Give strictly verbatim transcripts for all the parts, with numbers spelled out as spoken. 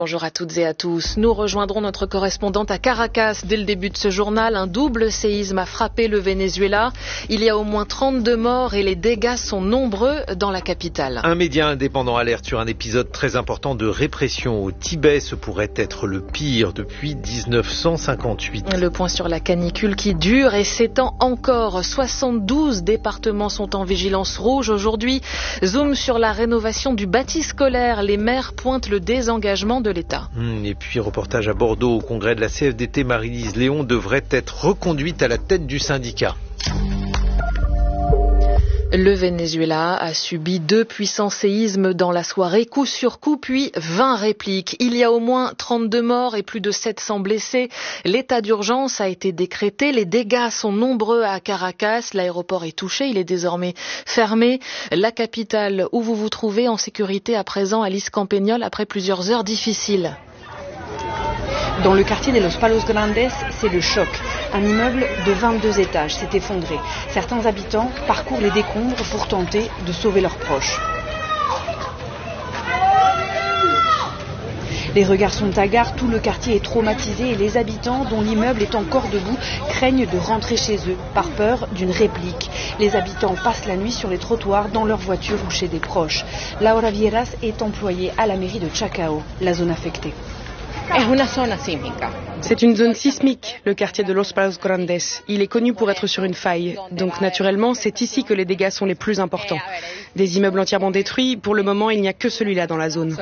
Bonjour à toutes et à tous. Nous rejoindrons notre correspondante à Caracas dès le début de ce journal. Un double séisme a frappé le Venezuela. Il y a au moins trente-deux morts et les dégâts sont nombreux dans la capitale. Un média indépendant alerte sur un épisode très important de répression au Tibet. Ce pourrait être le pire depuis dix-neuf cent cinquante-huit. Le point sur la canicule qui dure et s'étend encore. soixante-douze départements sont en vigilance rouge aujourd'hui. Zoom sur la rénovation du bâti scolaire. Les maires pointent le désengagement de l'État. Et puis reportage à Bordeaux au congrès de la C F D T, Marie-Lise Léon devrait être reconduite à la tête du syndicat. Le Venezuela a subi deux puissants séismes dans la soirée, coup sur coup, puis vingt répliques. Il y a au moins trente-deux morts et plus de sept cents blessés. L'état d'urgence a été décrété. Les dégâts sont nombreux à Caracas. L'aéroport est touché. Il est désormais fermé. La capitale où vous vous trouvez en sécurité à présent, Alice Campagnol, après plusieurs heures difficiles. Dans le quartier de Los Palos Grandes, c'est le choc. Un immeuble de vingt-deux étages s'est effondré. Certains habitants parcourent les décombres pour tenter de sauver leurs proches. Les regards sont hagards, tout le quartier est traumatisé et les habitants, dont l'immeuble est encore debout, craignent de rentrer chez eux par peur d'une réplique. Les habitants passent la nuit sur les trottoirs, dans leur voiture ou chez des proches. Laura Vieras est employée à la mairie de Chacao, la zone affectée. C'est une zone sismique, le quartier de Los Palos Grandes. Il est connu pour être sur une faille. Donc naturellement, c'est ici que les dégâts sont les plus importants. Des immeubles entièrement détruits, pour le moment, il n'y a que celui-là dans la zone.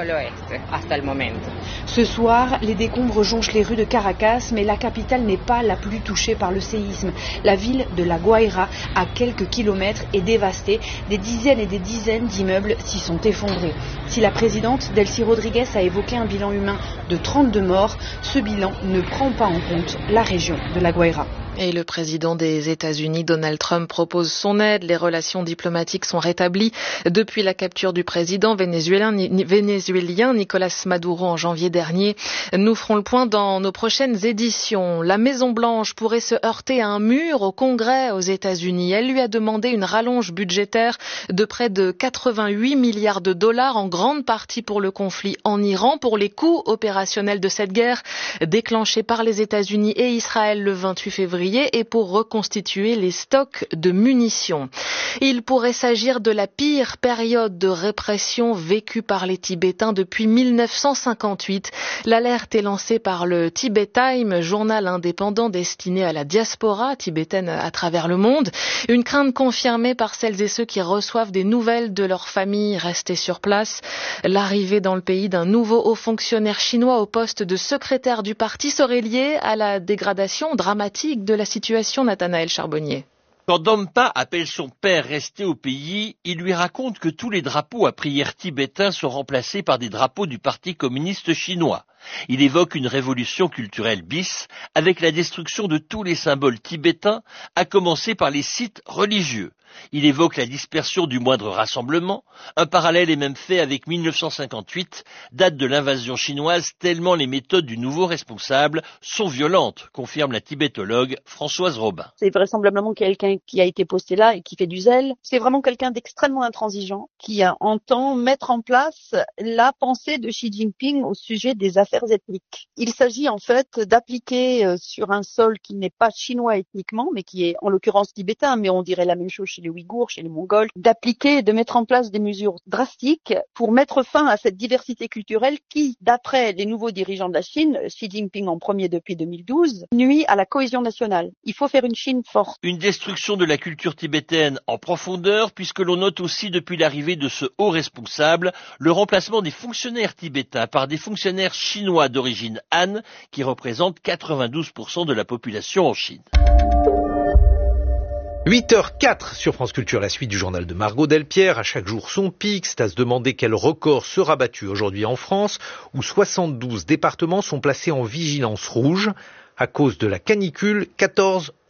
Ce soir, les décombres jonchent les rues de Caracas, mais la capitale n'est pas la plus touchée par le séisme. La ville de La Guaira, à quelques kilomètres, est dévastée. Des dizaines et des dizaines d'immeubles s'y sont effondrés. Si la présidente Delcy Rodriguez a évoqué un bilan humain de trente-deux morts, ce bilan ne prend pas en compte la région de La Guaira. Et le président des États-Unis, Donald Trump, propose son aide. Les relations diplomatiques sont rétablies depuis la capture du président vénézuélien, vénézuélien Nicolás Maduro en janvier dernier. Nous ferons le point dans nos prochaines éditions. La Maison-Blanche pourrait se heurter à un mur au Congrès aux États-Unis. Elle lui a demandé une rallonge budgétaire de près de quatre-vingt-huit milliards de dollars, en grande partie pour le conflit en Iran, pour les coûts opérationnels de cette guerre déclenchée par les États-Unis et Israël le vingt-huit février. Et pour reconstituer les stocks de munitions. Il pourrait s'agir de la pire période de répression vécue par les Tibétains depuis mille neuf cent cinquante-huit. L'alerte est lancée par le Tibet Time, journal indépendant destiné à la diaspora tibétaine à travers le monde. Une crainte confirmée par celles et ceux qui reçoivent des nouvelles de leurs familles restées sur place. L'arrivée dans le pays d'un nouveau haut fonctionnaire chinois au poste de secrétaire du parti serait liée à la dégradation dramatique de la situation, Nathanaël Charbonnier. Quand Dompa appelle son père resté au pays, il lui raconte que tous les drapeaux à prière tibétains sont remplacés par des drapeaux du Parti communiste chinois. Il évoque une révolution culturelle bis avec la destruction de tous les symboles tibétains, à commencer par les sites religieux. Il évoque la dispersion du moindre rassemblement. Un parallèle est même fait avec mille neuf cent cinquante-huit, date de l'invasion chinoise, tellement les méthodes du nouveau responsable sont violentes, confirme la tibétologue Françoise Robin. C'est vraisemblablement quelqu'un qui a été posté là et qui fait du zèle. C'est vraiment quelqu'un d'extrêmement intransigeant qui entend mettre en place la pensée de Xi Jinping au sujet des affaires ethniques. Il s'agit en fait d'appliquer sur un sol qui n'est pas chinois ethniquement, mais qui est en l'occurrence tibétain, mais on dirait la même chose chez les Ouïghours, chez les Mongols, d'appliquer et de mettre en place des mesures drastiques pour mettre fin à cette diversité culturelle qui, d'après les nouveaux dirigeants de la Chine, Xi Jinping en premier depuis deux mille douze, nuit à la cohésion nationale. Il faut faire une Chine forte. Une destruction de la culture tibétaine en profondeur, puisque l'on note aussi depuis l'arrivée de ce haut responsable le remplacement des fonctionnaires tibétains par des fonctionnaires chinois d'origine Han, qui représentent quatre-vingt-douze pour cent de la population en Chine. huit heures quatre sur France Culture, la suite du journal de Margot Delpierre. À chaque jour son pic, c'est à se demander quel record sera battu aujourd'hui en France, où soixante-douze départements sont placés en vigilance rouge. À cause de la canicule, quatorze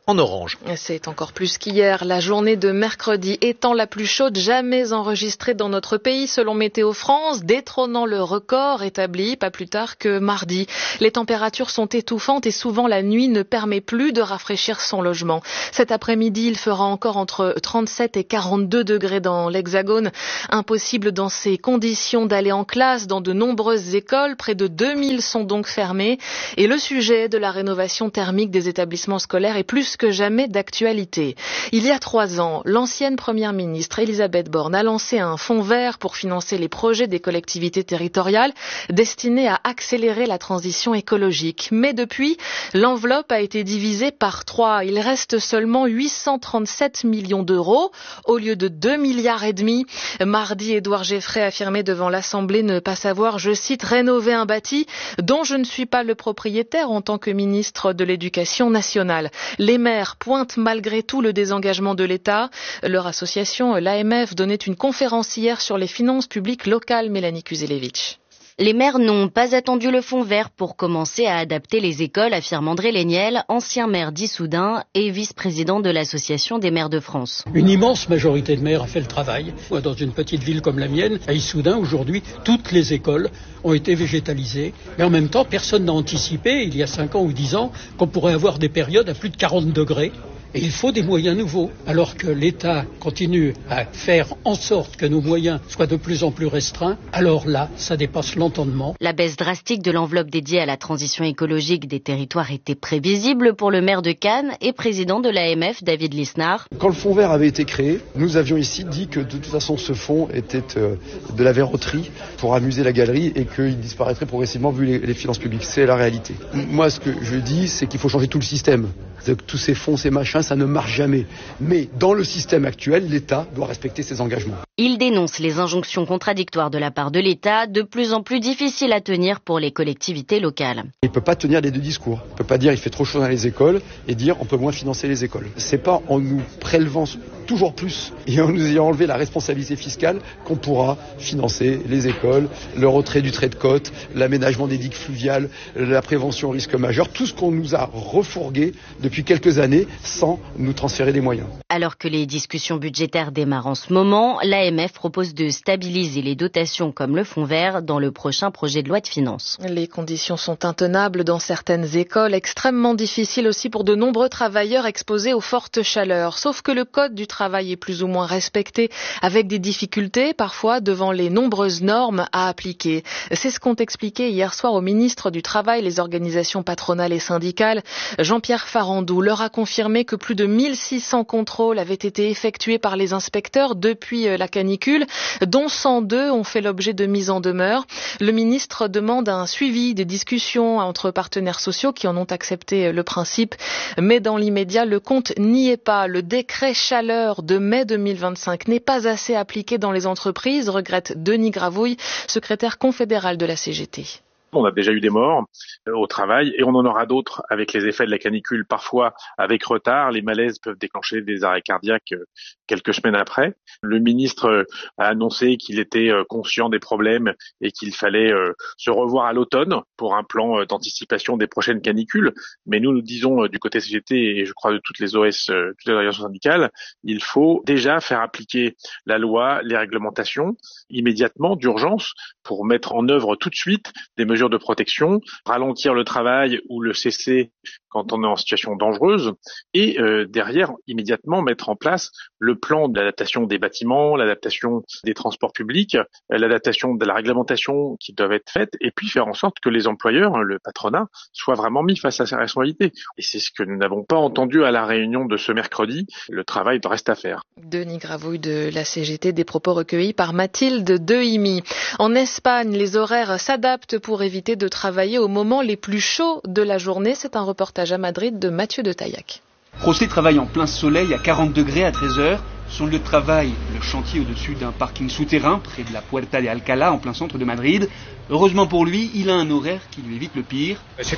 en orange. C'est encore plus qu'hier. La journée de mercredi étant la plus chaude jamais enregistrée dans notre pays selon Météo France, détrônant le record établi pas plus tard que mardi. Les températures sont étouffantes et souvent la nuit ne permet plus de rafraîchir son logement. Cet après-midi, il fera encore entre trente-sept et quarante-deux degrés dans l'Hexagone. Impossible dans ces conditions d'aller en classe dans de nombreuses écoles. Près de deux mille sont donc fermées. Et le sujet de la rénovation thermique des établissements scolaires est plus que jamais d'actualité. Il y a trois ans, l'ancienne première ministre Elisabeth Borne a lancé un fonds vert pour financer les projets des collectivités territoriales destinés à accélérer la transition écologique. Mais depuis, l'enveloppe a été divisée par trois. Il reste seulement huit cent trente-sept millions d'euros au lieu de deux milliards et demi. Mardi, Édouard Geffray affirmait devant l'Assemblée ne pas savoir, je cite, rénover un bâti dont je ne suis pas le propriétaire en tant que ministre de l'Éducation nationale. Les maires pointent malgré tout le désengagement de l'État. Leur association, l'A M F, donnait une conférence hier sur les finances publiques locales. Mélanie Kuzelevich. Les maires n'ont pas attendu le fonds vert pour commencer à adapter les écoles, affirme André Léniel, ancien maire d'Issoudun et vice-président de l'Association des maires de France. Une immense majorité de maires a fait le travail. Moi, dans une petite ville comme la mienne, à Issoudun, aujourd'hui, toutes les écoles ont été végétalisées. Mais en même temps, personne n'a anticipé, il y a cinq ans ou dix ans, qu'on pourrait avoir des périodes à plus de quarante degrés. Et il faut des moyens nouveaux, alors que l'État continue à faire en sorte que nos moyens soient de plus en plus restreints. Alors là, ça dépasse l'entendement. La baisse drastique de l'enveloppe dédiée à la transition écologique des territoires était prévisible pour le maire de Cannes et président de l'A M F, David Lisnard. Quand le fonds vert avait été créé, nous avions ici dit que de toute façon ce fonds était euh, de la verroterie pour amuser la galerie et qu'il disparaîtrait progressivement vu les, les finances publiques. C'est la réalité. Moi, ce que je dis, c'est qu'il faut changer tout le système. Tous ces fonds, ces machins, ça ne marche jamais. Mais dans le système actuel, l'État doit respecter ses engagements. Il dénonce les injonctions contradictoires de la part de l'État, de plus en plus difficiles à tenir pour les collectivités locales. Il ne peut pas tenir les deux discours. Il ne peut pas dire il fait trop chaud dans les écoles et dire on peut moins financer les écoles. C'est pas en nous prélevant toujours plus et en nous ayant enlevé la responsabilité fiscale qu'on pourra financer les écoles, le retrait du trait de côte, l'aménagement des digues fluviales, la prévention aux risques majeurs, tout ce qu'on nous a refourgué depuis quelques années sans nous transférer des moyens. Alors que les discussions budgétaires démarrent en ce moment, l'A M F propose de stabiliser les dotations comme le fonds vert dans le prochain projet de loi de finances. Les conditions sont intenables dans certaines écoles, extrêmement difficiles aussi pour de nombreux travailleurs exposés aux fortes chaleurs. Sauf que le code du travail est plus ou moins respecté, avec des difficultés parfois devant les nombreuses normes à appliquer. C'est ce qu'ont expliqué hier soir au ministre du Travail les organisations patronales et syndicales. Jean-Pierre Farandou leur a confirmé que plus de mille six cents contrôles avaient été effectués par les inspecteurs depuis la canicule, dont cent deux ont fait l'objet de mise en demeure. Le ministre demande un suivi des discussions entre partenaires sociaux qui en ont accepté le principe, mais dans l'immédiat, le compte n'y est pas. Le décret chaleur de mai deux mille vingt-cinq n'est pas assez appliqué dans les entreprises, regrette Denis Gravouille, secrétaire confédéral de la C G T. On a déjà eu des morts au travail et on en aura d'autres avec les effets de la canicule, parfois avec retard. Les malaises peuvent déclencher des arrêts cardiaques quelques semaines après. Le ministre a annoncé qu'il était conscient des problèmes et qu'il fallait se revoir à l'automne pour un plan d'anticipation des prochaines canicules. Mais nous, nous disons du côté C G T et je crois de toutes les O S, toutes les organisations syndicales, il faut déjà faire appliquer la loi, les réglementations immédiatement, d'urgence, pour mettre en œuvre tout de suite des mesures de protection, ralentir le travail ou le cesser quand on est en situation dangereuse et euh, derrière immédiatement mettre en place le plan d'adaptation des bâtiments, l'adaptation des transports publics, l'adaptation de la réglementation qui doivent être faites et puis faire en sorte que les employeurs, le patronat, soient vraiment mis face à ses responsabilités. Et c'est ce que nous n'avons pas entendu à la réunion de ce mercredi. Le travail reste à faire. Denis Gravouille de la C G T, des propos recueillis par Mathilde Dehimi. En Espagne, les horaires s'adaptent pour éviter de travailler au moment les plus chauds de la journée. C'est un reportage à Madrid de Mathieu de Taillac. José travaille en plein soleil à quarante degrés à treize heures. Son lieu de travail, le chantier au-dessus d'un parking souterrain près de la Puerta de Alcalá en plein centre de Madrid. Heureusement pour lui, il a un horaire qui lui évite le pire.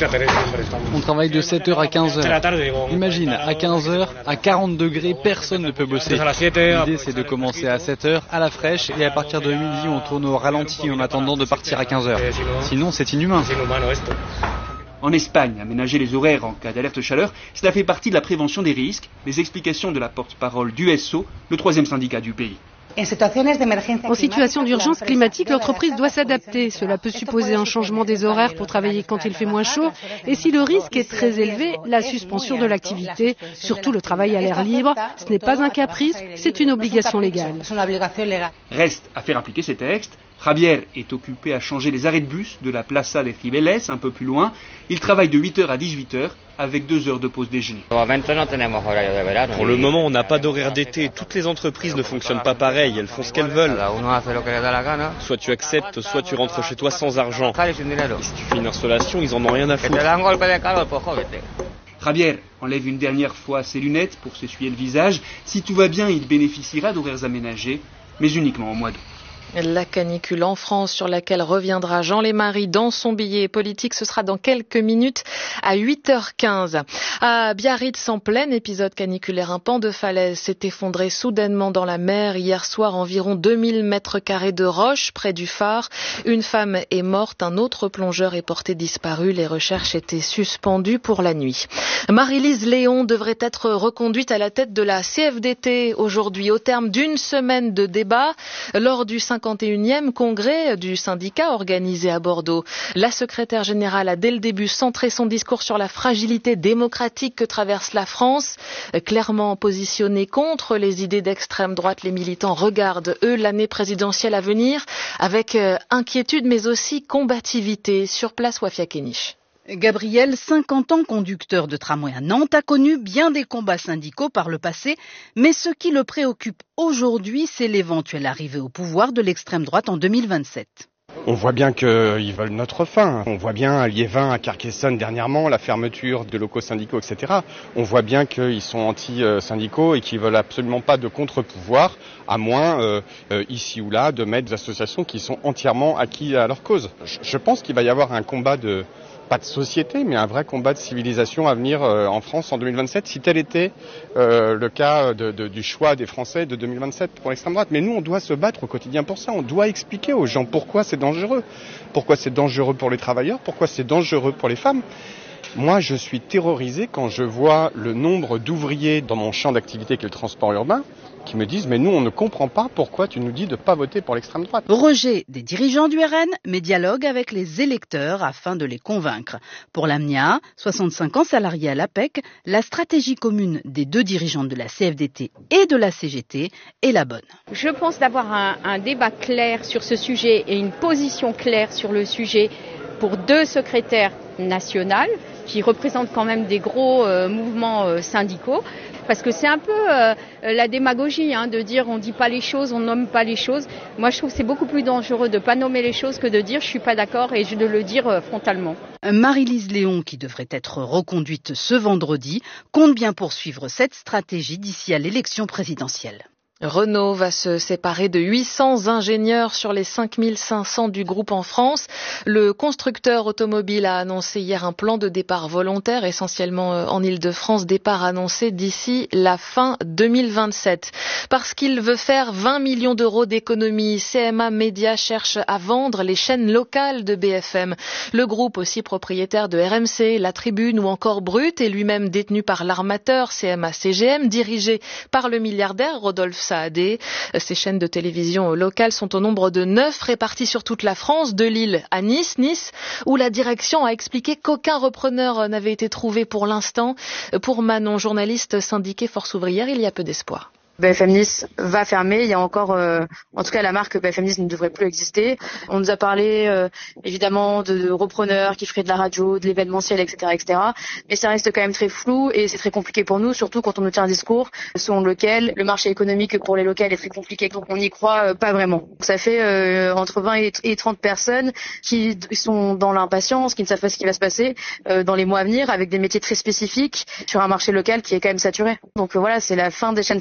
On travaille de sept heures à quinze heures. Imagine, à quinze heures, à quarante degrés, personne ne peut bosser. L'idée, c'est de commencer à sept heures, à la fraîche, et à partir de midi, on tourne au ralenti en attendant de partir à quinze heures. Sinon, c'est inhumain. En Espagne, aménager les horaires en cas d'alerte chaleur, cela fait partie de la prévention des risques. Les explications de la porte-parole d'U S O, le troisième syndicat du pays. En situation d'urgence climatique, l'entreprise doit s'adapter. Cela peut supposer un changement des horaires pour travailler quand il fait moins chaud. Et si le risque est très élevé, la suspension de l'activité, surtout le travail à l'air libre. Ce n'est pas un caprice, c'est une obligation légale. Reste à faire appliquer ces textes. Javier est occupé à changer les arrêts de bus de la Plaza de Cibeles, un peu plus loin. Il travaille de huit heures à dix-huit heures, avec deux heures de pause déjeuner. Pour le moment, on n'a pas d'horaire d'été. Toutes les entreprises ne fonctionnent pas pareil. Elles font ce qu'elles veulent. Soit tu acceptes, soit tu rentres chez toi sans argent. Et si tu fais une installation, ils en ont rien à foutre. Javier enlève une dernière fois ses lunettes pour s'essuyer le visage. Si tout va bien, il bénéficiera d'horaires aménagés, mais uniquement au mois d'août. La canicule en France sur laquelle reviendra Jean Lémarie dans son billet politique, ce sera dans quelques minutes à huit heures quinze. À Biarritz, en plein épisode caniculaire, un pan de falaise s'est effondré soudainement dans la mer. Hier soir, environ deux mille mètres carrés de roches près du phare. Une femme est morte, un autre plongeur est porté disparu. Les recherches étaient suspendues pour la nuit. Marie-Lise Léon devrait être reconduite à la tête de la C F D T aujourd'hui, au terme d'une semaine de débats lors du cinquante et unième congrès du syndicat organisé à Bordeaux. La secrétaire générale a dès le début centré son discours sur la fragilité démocratique que traverse la France. Clairement positionnée contre les idées d'extrême droite, les militants regardent, eux, l'année présidentielle à venir avec inquiétude mais aussi combativité. Sur place, Wafia Kéniche. Gabriel, cinquante ans conducteur de tramway à Nantes, a connu bien des combats syndicaux par le passé, mais ce qui le préoccupe aujourd'hui, c'est l'éventuelle arrivée au pouvoir de l'extrême droite en deux mille vingt-sept. On voit bien qu'ils veulent notre fin. On voit bien à Liévin, à Carcassonne dernièrement, la fermeture de locaux syndicaux, et cetera. On voit bien qu'ils sont anti-syndicaux et qu'ils veulent absolument pas de contre-pouvoir, à moins, euh, euh, ici ou là, de mettre des associations qui sont entièrement acquises à leur cause. Je pense qu'il va y avoir un combat de... pas de société, mais un vrai combat de civilisation à venir euh, en France en deux mille vingt-sept, si tel était euh, le cas de, de, du choix des Français de deux mille vingt-sept pour l'extrême droite. Mais nous, on doit se battre au quotidien pour ça. On doit expliquer aux gens pourquoi c'est dangereux. Pourquoi c'est dangereux pour les travailleurs, pourquoi c'est dangereux pour les femmes. Moi, je suis terrorisé quand je vois le nombre d'ouvriers dans mon champ d'activité qui est le transport urbain, qui me disent « mais nous, on ne comprend pas pourquoi tu nous dis de ne pas voter pour l'extrême droite ». Rejet des dirigeants du R N, mais dialogue avec les électeurs afin de les convaincre. Pour l'Amnia, soixante-cinq ans salarié à l'A P E C, la stratégie commune des deux dirigeants de la C F D T et de la C G T est la bonne. Je pense d'avoir un, un débat clair sur ce sujet et une position claire sur le sujet pour deux secrétaires nationaux qui représentent quand même des gros euh, mouvements euh, syndicaux. Parce que c'est un peu euh, la démagogie hein, de dire on ne dit pas les choses, on nomme pas les choses. Moi je trouve que c'est beaucoup plus dangereux de ne pas nommer les choses que de dire je suis pas d'accord et de le dire euh, frontalement. Marie-Lise Léon, qui devrait être reconduite ce vendredi, compte bien poursuivre cette stratégie d'ici à l'élection présidentielle. Renault va se séparer de huit cents ingénieurs sur les cinq mille cinq cents du groupe en France. Le constructeur automobile a annoncé hier un plan de départ volontaire, essentiellement en Île-de-France, départ annoncé d'ici la fin deux mille vingt-sept. Parce qu'il veut faire vingt millions d'euros d'économies, C M A Média cherche à vendre les chaînes locales de B F M. Le groupe, aussi propriétaire de R M C, La Tribune ou encore Brut, est lui-même détenu par l'armateur C M A C G M, dirigé par le milliardaire Rodolphe Saadé. Ces chaînes de télévision locales sont au nombre de neuf, réparties sur toute la France, de Lille à Nice, Nice, où la direction a expliqué qu'aucun repreneur n'avait été trouvé pour l'instant. Pour Manon, journaliste syndiquée Force Ouvrière, il y a peu d'espoir. B F M Nice va fermer. Il y a encore, euh, en tout cas, la marque B F M Nice ne devrait plus exister. On nous a parlé euh, évidemment de, de repreneurs qui feraient de la radio, de l'événementiel, et cetera, et cetera. Mais ça reste quand même très flou et c'est très compliqué pour nous, surtout quand on nous tient un discours selon lequel le marché économique pour les locales est très compliqué. Donc on n'y croit euh, pas vraiment. Donc, ça fait euh, entre vingt et trente personnes qui sont dans l'impatience, qui ne savent pas ce qui va se passer euh, dans les mois à venir, avec des métiers très spécifiques sur un marché local qui est quand même saturé. Donc euh, voilà, c'est la fin des chaînes privées. Euh,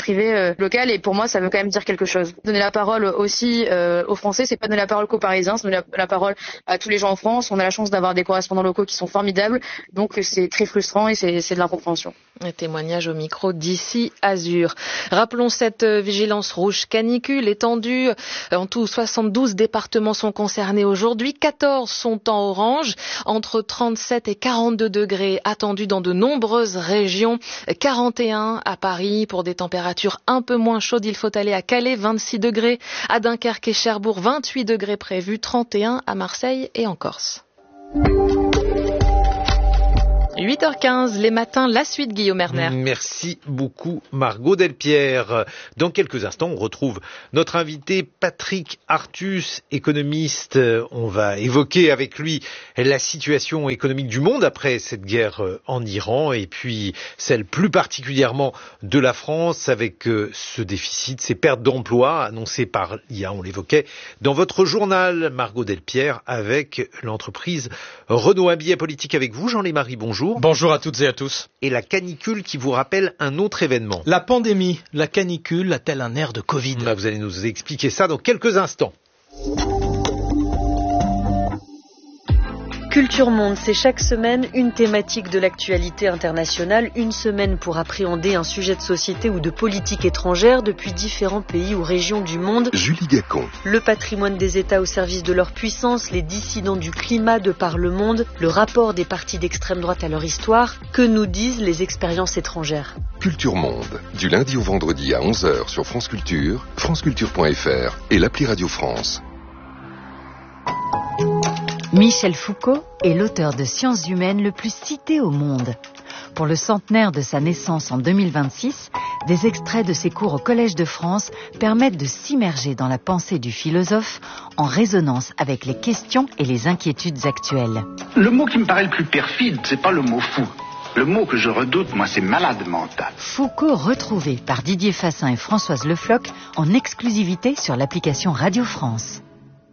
euh, locale, et pour moi, ça veut quand même dire quelque chose. Donner la parole aussi euh, aux Français, c'est pas donner la parole qu'aux Parisiens, c'est donner la, la parole à tous les gens en France. On a la chance d'avoir des correspondants locaux qui sont formidables, donc c'est très frustrant et c'est, c'est de l'incompréhension. Un témoignage au micro d'Ici Azur. Rappelons cette vigilance rouge canicule étendue. En tout, soixante-douze départements sont concernés aujourd'hui. quatorze sont en orange. Entre trente-sept et quarante-deux degrés attendus dans de nombreuses régions. quarante et un à Paris pour des températures un peu moins chaudes. Il faut aller à Calais, vingt-six degrés. À Dunkerque et Cherbourg, vingt-huit degrés prévus. trente et un à Marseille et en Corse. huit heures quinze, les matins, la suite, Guillaume Erner. Merci beaucoup, Margot Delpierre. Dans quelques instants, on retrouve notre invité Patrick Artus, économiste. On va évoquer avec lui la situation économique du monde après cette guerre en Iran et puis celle plus particulièrement de la France avec ce déficit, ces pertes d'emploi annoncées par l'I A, on l'évoquait dans votre journal, Margot Delpierre, avec l'entreprise Renault. Un billet politique avec vous, Jean-Lémarie, bonjour. Bonjour à toutes et à tous. Et la canicule qui vous rappelle un autre événement. La pandémie, la canicule a-t-elle un air de Covid ? Là, vous allez nous expliquer ça dans quelques instants. Culture Monde, c'est chaque semaine une thématique de l'actualité internationale, une semaine pour appréhender un sujet de société ou de politique étrangère depuis différents pays ou régions du monde. Julie Gacon. Le patrimoine des États au service de leur puissance, les dissidents du climat de par le monde, le rapport des partis d'extrême droite à leur histoire, que nous disent les expériences étrangères. Culture Monde, du lundi au vendredi à onze heures sur France Culture, franceculture point f r et l'appli Radio France. Michel Foucault est l'auteur de sciences humaines le plus cité au monde. Pour le centenaire de sa naissance en deux mille vingt-six, des extraits de ses cours au Collège de France permettent de s'immerger dans la pensée du philosophe en résonance avec les questions et les inquiétudes actuelles. Le mot qui me paraît le plus perfide, c'est pas le mot fou. Le mot que je redoute, moi, c'est malade mental. Foucault retrouvé par Didier Fassin et Françoise Le Floch en exclusivité sur l'application Radio France.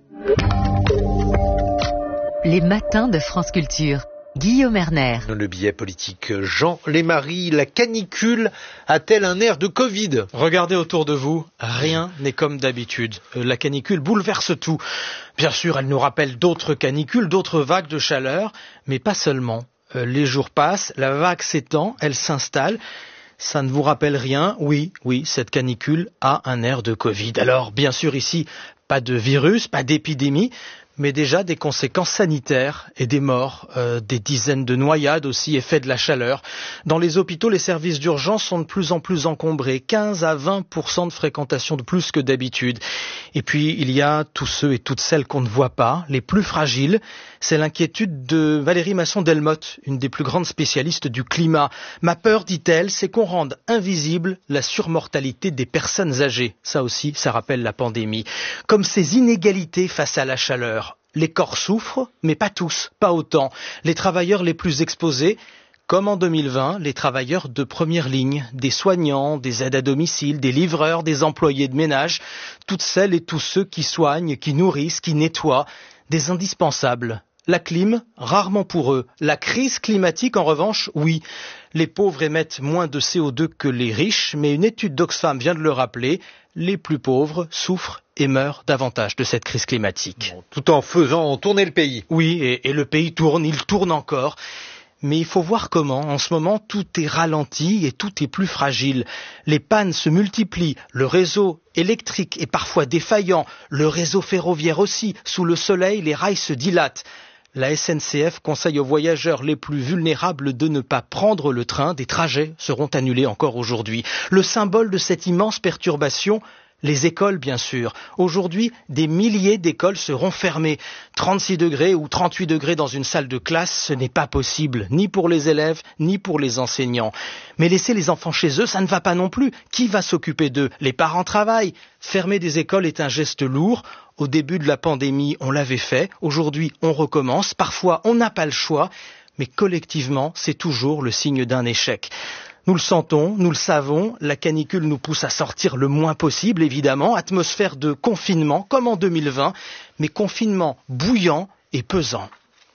Les matins de France Culture. Guillaume Erner. Le billet politique Jean Lémarie. La canicule a-t-elle un air de Covid ? Regardez autour de vous, rien n'est comme d'habitude. La canicule bouleverse tout. Bien sûr, elle nous rappelle d'autres canicules, d'autres vagues de chaleur, mais pas seulement. Les jours passent, la vague s'étend, elle s'installe. Ça ne vous rappelle rien ? Oui, oui, cette canicule a un air de Covid. Alors, bien sûr, ici, pas de virus, pas d'épidémie, mais déjà des conséquences sanitaires et des morts, euh, des dizaines de noyades aussi, effet de la chaleur. Dans les hôpitaux, les services d'urgence sont de plus en plus encombrés, quinze à vingt pour cent de fréquentation de plus que d'habitude. Et puis, il y a tous ceux et toutes celles qu'on ne voit pas, les plus fragiles. C'est l'inquiétude de Valérie Masson-Delmotte, une des plus grandes spécialistes du climat. Ma peur, dit-elle, c'est qu'on rende invisible la surmortalité des personnes âgées. Ça aussi, ça rappelle la pandémie. Comme ces inégalités face à la chaleur. Les corps souffrent, mais pas tous, pas autant. Les travailleurs les plus exposés, comme en deux mille vingt, les travailleurs de première ligne, des soignants, des aides à domicile, des livreurs, des employés de ménage, toutes celles et tous ceux qui soignent, qui nourrissent, qui nettoient, des indispensables. La clim, rarement pour eux. La crise climatique, en revanche, oui. Les pauvres émettent moins de C O deux que les riches, mais une étude d'Oxfam vient de le rappeler, les plus pauvres souffrent et meurent davantage de cette crise climatique. Bon, tout en faisant tourner le pays. Oui, et, et le pays tourne, il tourne encore. Mais il faut voir comment. En ce moment, tout est ralenti et tout est plus fragile. Les pannes se multiplient, le réseau électrique est parfois défaillant, le réseau ferroviaire aussi. Sous le soleil, les rails se dilatent. La S N C F conseille aux voyageurs les plus vulnérables de ne pas prendre le train. Des trajets seront annulés encore aujourd'hui. Le symbole de cette immense perturbation, les écoles, bien sûr. Aujourd'hui, des milliers d'écoles seront fermées. trente-six degrés ou trente-huit degrés dans une salle de classe, ce n'est pas possible, ni pour les élèves, ni pour les enseignants. Mais laisser les enfants chez eux, ça ne va pas non plus. Qui va s'occuper d'eux ? Les parents travaillent. Fermer des écoles est un geste lourd. Au début de la pandémie, on l'avait fait. Aujourd'hui, on recommence. Parfois, on n'a pas le choix. Mais collectivement, c'est toujours le signe d'un échec. Nous le sentons, nous le savons, la canicule nous pousse à sortir le moins possible, évidemment, atmosphère de confinement, comme en deux mille vingt, mais confinement bouillant et pesant.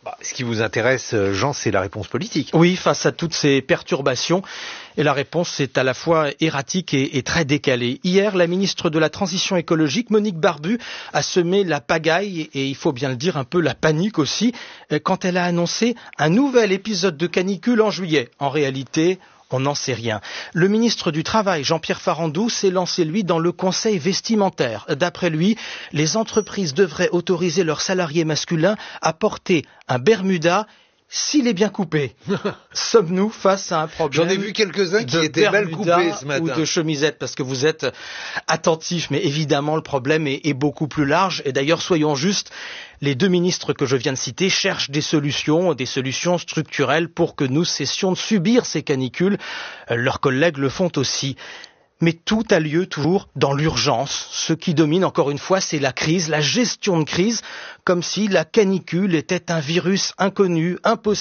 Bah, ce qui vous intéresse, Jean, c'est la réponse politique. Oui, face à toutes ces perturbations. Et la réponse est à la fois erratique et, et très décalée. Hier, la ministre de la Transition écologique, Monique Barbu, a semé la pagaille et, il faut bien le dire, un peu la panique aussi, quand elle a annoncé un nouvel épisode de canicule en juillet. En réalité, on n'en sait rien. Le ministre du Travail, Jean-Pierre Farandou, s'est lancé, lui, dans le conseil vestimentaire. D'après lui, les entreprises devraient autoriser leurs salariés masculins à porter un bermuda s'il est bien coupé. Sommes-nous face à un problème? J'en ai vu quelques-uns qui étaient mal coupés ce matin. Ou de chemisette, parce que vous êtes attentifs, mais évidemment le problème est, est beaucoup plus large. Et d'ailleurs, soyons justes, les deux ministres que je viens de citer cherchent des solutions, des solutions structurelles pour que nous cessions de subir ces canicules. Leurs collègues le font aussi. Mais tout a lieu toujours dans l'urgence. Ce qui domine, encore une fois, c'est la crise, la gestion de crise, comme si la canicule était un virus inconnu, impossible.